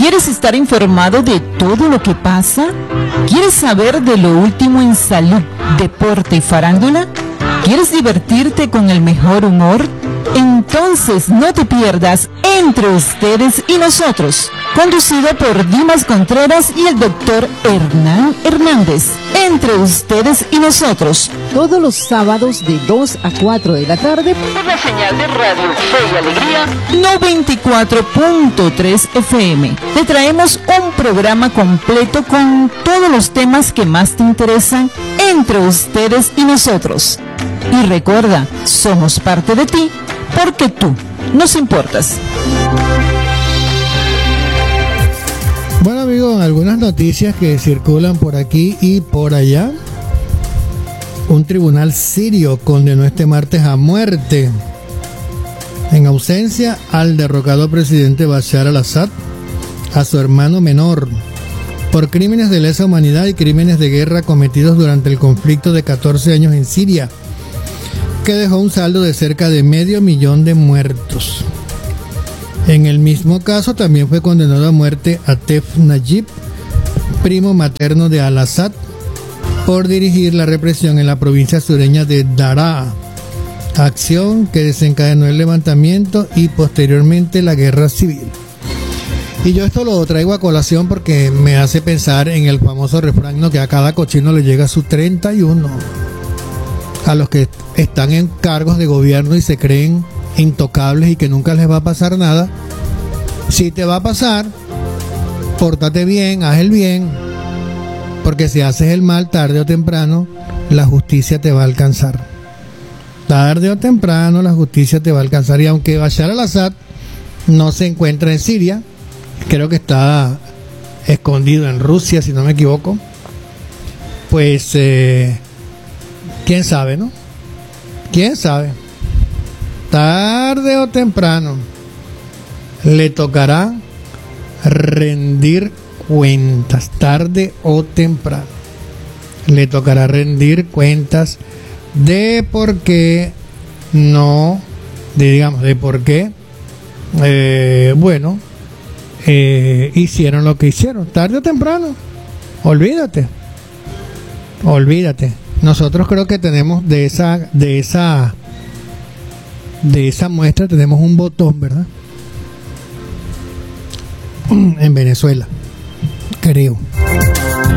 ¿Quieres estar informado de todo lo que pasa? ¿Quieres saber de lo último en salud, deporte y farándula? ¿Quieres divertirte con el mejor humor? Entonces no te pierdas Entre Ustedes y Nosotros, conducido por Dimas Contreras y el doctor Hernán Hernández. Entre Ustedes y Nosotros, todos los sábados de 2 a 4 de la tarde por la señal de Radio Fe y Alegría 94.3 FM. Te traemos un programa completo con todos los temas que más te interesan entre ustedes y nosotros. Y recuerda, somos parte de ti porque tú nos importas. Bueno, amigos, algunas noticias que circulan por aquí y por allá. Un tribunal sirio condenó este martes a muerte, en ausencia al derrocado presidente Bashar al-Assad, a su hermano menor, por crímenes de lesa humanidad y crímenes de guerra cometidos durante el conflicto de 14 años en Siria, que dejó un saldo de cerca de 500.000 de muertos. En el mismo caso también fue condenado a muerte Atef Najib, primo materno de al-Assad, por dirigir la represión en la provincia sureña de Daraa, acción que desencadenó el levantamiento y posteriormente la guerra civil. Y yo esto lo traigo a colación porque me hace pensar en el famoso refrán, ¿no?, que a cada cochino le llega su 31. A los que están en cargos de gobierno y se creen intocables y que nunca les va a pasar nada, si te va a pasar, pórtate bien, haz el bien, porque si haces el mal, tarde o temprano la justicia te va a alcanzar. Tarde o temprano la justicia te va a alcanzar. Y aunque Bashar al-Assad no se encuentra en Siria, creo que está escondido en Rusia, si no me equivoco, pues quién sabe, ¿no? Quién sabe. Tarde o temprano le tocará rendir cuentas. Tarde o temprano le tocará rendir cuentas de por qué no, de por qué hicieron lo que hicieron. Tarde o temprano, olvídate. Nosotros creo que tenemos de esa muestra tenemos un botón, ¿verdad? En Venezuela, creo.